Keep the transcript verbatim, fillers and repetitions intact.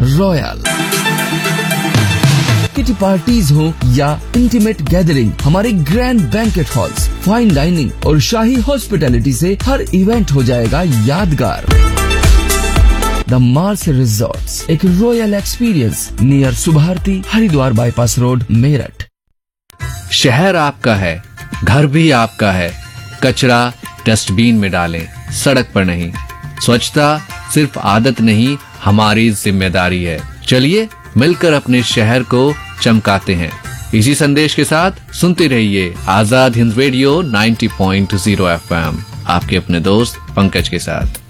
Royal. Kitty parties हो या intimate gathering, हमारे grand banquet halls, fine dining और शाही हॉस्पिटैलिटी से हर इवेंट हो जाएगा यादगार। द मार्स रिजॉर्ट्स, एक royal experience near Subharti, Haridwar bypass road, Meerut. शहर आपका है, घर भी आपका है, कचरा डस्टबिन में डालें, सड़क पर नहीं। स्वच्छता सिर्फ आदत नहीं, हमारी जिम्मेदारी है। चलिए मिलकर अपने शहर को चमकाते हैं। इसी संदेश के साथ सुनते रहिए आजाद हिंद रेडियो नब्बे पॉइंट शून्य एफ एम, आपके अपने दोस्त पंकज के साथ।